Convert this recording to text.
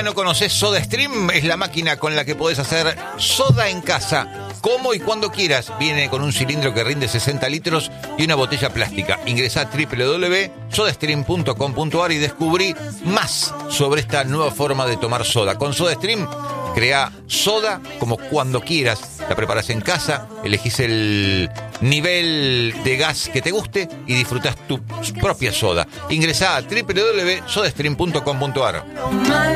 ¿Todavía no conoces SodaStream? Es la máquina con la que podés hacer soda en casa, como y cuando quieras. Viene con un cilindro que rinde 60 litros y una botella plástica. Ingresá a www.sodastream.com.ar y descubrí más sobre esta nueva forma de tomar soda. Con SodaStream, crea soda como cuando quieras. La preparas en casa, elegís el nivel de gas que te guste y disfrutás tu propia soda. Ingresá a www.sodastream.com.ar.